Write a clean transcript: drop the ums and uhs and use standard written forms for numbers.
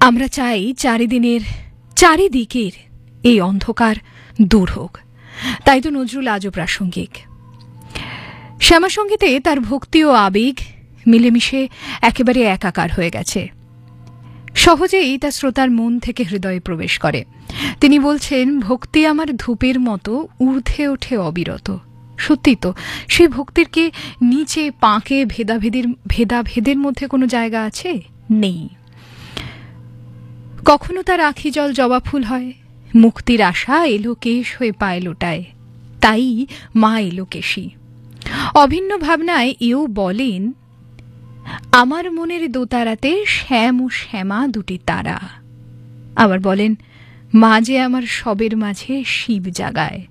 আমরা চাই চারিদিকের এই অন্ধকার দূর হোক। তাই তো নজরুল আজও প্রাসঙ্গিক। শ্যামাসঙ্গীতে তার ভক্তি ও আবেগ মিলেমিশে একেবারে একাকার হয়ে গেছে। সহজেই তা শ্রোতার মন থেকে হৃদয়ে প্রবেশ করে। তিনি বলছেন, ভক্তি আমার ধূপের মতো ঊর্ধ্বে ওঠে অবিরত। সত্যি তো, সেই ভক্তির কি নিচে পাঁকে ভেদাভেদের মধ্যে কোনো জায়গা আছে? নেই। কখনো তার আখি জল জবা ফুল হয়, মুক্তির আশা এলো কেশ হয়ে পায়ে লোটায়, তাই মা এলো কেশী। অভিন্ন ভাবনায় এও বলেন, আমার মনের দোতারাতে শ্যাম ও শ্যামা দুটি তারা। আবার বলেন, মা যে আমার সবের মাঝে শিব জাগায়।